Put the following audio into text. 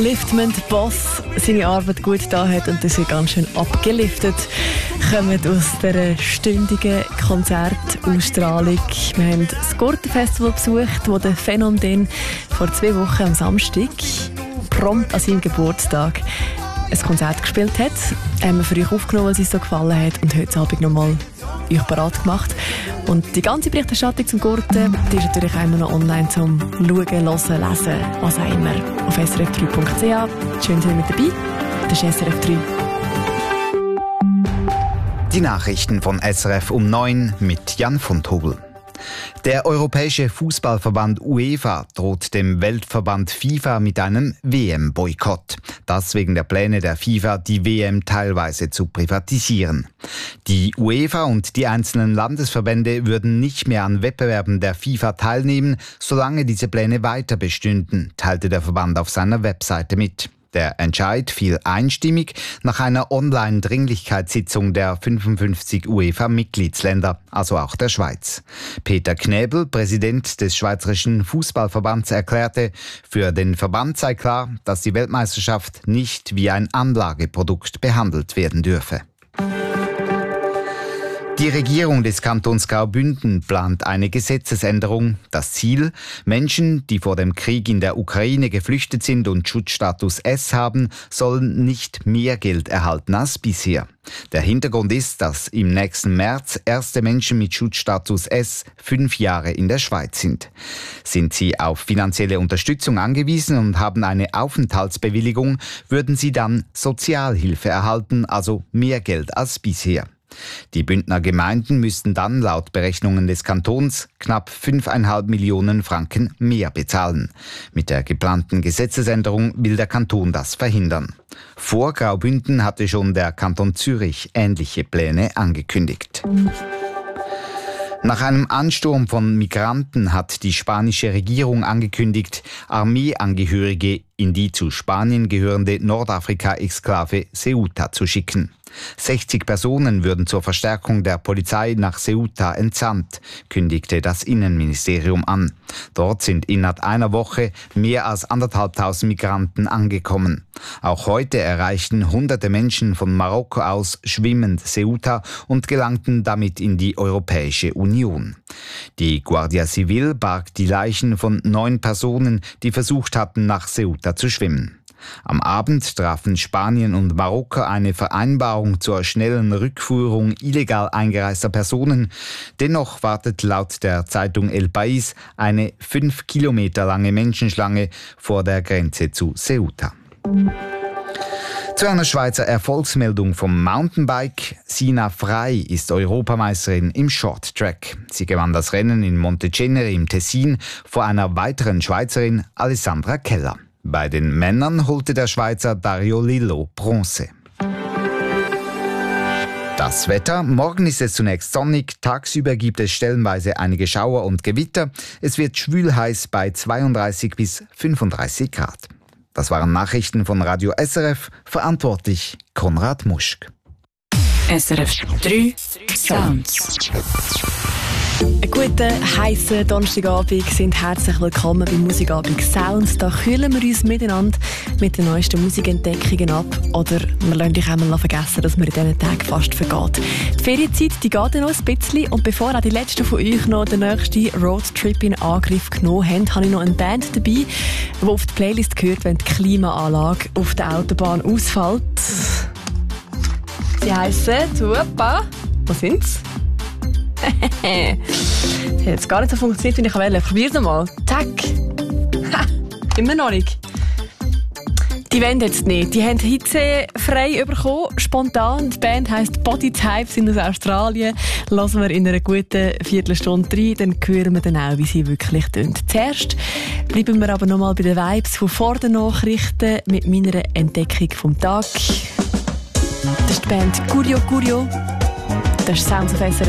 Liftment Boss seine Arbeit gut da hat und das ist ganz schön abgeliftet, kommen aus der stündigen Konzertausstrahlung. Wir haben das Gurtenfestival besucht, wo der Phänomen vor 2 Wochen am Samstag, prompt an seinem Geburtstag, ein Konzert gespielt hat. Haben wir für euch aufgenommen, weil es uns so gefallen hat und heute Abend nochmal euch bereit gemacht. Und die ganze Berichterstattung zum Gurten, die ist natürlich auch immer noch online zum Schauen, Hören, Lesen, was auch immer. Auf srf3.ch. Schön, dass ihr mit dabei. Das ist SRF 3. Die Nachrichten von SRF um 9 mit Jan von Tobel. Der Europäische Fußballverband UEFA droht dem Weltverband FIFA mit einem WM-Boykott. Das wegen der Pläne der FIFA, die WM teilweise zu privatisieren. Die UEFA und die einzelnen Landesverbände würden nicht mehr an Wettbewerben der FIFA teilnehmen, solange diese Pläne weiter bestünden, teilte der Verband auf seiner Webseite mit. Der Entscheid fiel einstimmig nach einer Online-Dringlichkeitssitzung der 55 UEFA-Mitgliedsländer, also auch der Schweiz. Peter Knäbel, Präsident des Schweizerischen Fußballverbands, erklärte, für den Verband sei klar, dass die Weltmeisterschaft nicht wie ein Anlageprodukt behandelt werden dürfe. Die Regierung des Kantons Graubünden plant eine Gesetzesänderung. Das Ziel: Menschen, die vor dem Krieg in der Ukraine geflüchtet sind und Schutzstatus S haben, sollen nicht mehr Geld erhalten als bisher. Der Hintergrund ist, dass im nächsten März erste Menschen mit Schutzstatus S 5 Jahre in der Schweiz sind. Sind sie auf finanzielle Unterstützung angewiesen und haben eine Aufenthaltsbewilligung, würden sie dann Sozialhilfe erhalten, also mehr Geld als bisher. Die Bündner Gemeinden müssten dann laut Berechnungen des Kantons knapp 5,5 Millionen Franken mehr bezahlen. Mit der geplanten Gesetzesänderung will der Kanton das verhindern. Vor Graubünden hatte schon der Kanton Zürich ähnliche Pläne angekündigt. Nach einem Ansturm von Migranten hat die spanische Regierung angekündigt, Armeeangehörige in die zu Spanien gehörende Nordafrika-Exklave Ceuta zu schicken. 60 Personen würden zur Verstärkung der Polizei nach Ceuta entsandt, kündigte das Innenministerium an. Dort sind innerhalb einer Woche mehr als 1.500 Migranten angekommen. Auch heute erreichten hunderte Menschen von Marokko aus schwimmend Ceuta und gelangten damit in die Europäische Union. Die Guardia Civil barg die Leichen von 9 Personen, die versucht hatten, nach Ceuta zu schwimmen. Am Abend trafen Spanien und Marokko eine Vereinbarung zur schnellen Rückführung illegal eingereister Personen. Dennoch wartet laut der Zeitung El País eine 5 Kilometer lange Menschenschlange vor der Grenze zu Ceuta. Zu einer Schweizer Erfolgsmeldung vom Mountainbike. Sina Frey ist Europameisterin im Shorttrack. Sie gewann das Rennen in Montecenere im Tessin vor einer weiteren Schweizerin, Alessandra Keller. Bei den Männern holte der Schweizer Dario Lillo Bronze. Das Wetter: Morgen ist es zunächst sonnig, tagsüber gibt es stellenweise einige Schauer und Gewitter. Es wird schwül heiß bei 32 bis 35 Grad. Das waren Nachrichten von Radio SRF, verantwortlich Konrad Muschk. SRF 3 Sounds. Einen guten, heissen Donnerstagabend, sind herzlich willkommen beim Musikabend Sounds. Da kühlen wir uns miteinander mit den neuesten Musikentdeckungen ab. Oder wir lassen euch einmal vergessen, dass man in diesen Tagen fast vergeht. Die Ferienzeit die geht ja noch ein bisschen. Und bevor auch die letzten von euch noch den nächsten Roadtrip in Angriff genommen haben, habe ich noch eine Band dabei, die auf die Playlist gehört, wenn die Klimaanlage auf der Autobahn ausfällt. Sie heissen Tuapa. Wo sind's? Das hat jetzt gar nicht so funktioniert, wie ich wollte. Probier's nochmal. Tack. Ha, immer noch nicht. Die wollen jetzt nicht. Die haben Hitze frei bekommen, spontan. Die Band heisst Bodytype, sind aus Australien. Lassen wir in einer guten Viertelstunde rein, dann hören wir dann auch, wie sie wirklich tönt. Zuerst bleiben wir aber nochmal bei den Vibes von vor den Nachrichten mit meiner Entdeckung vom Tag. Das ist die Band Curio Curio. Das ist Sounds of SRF.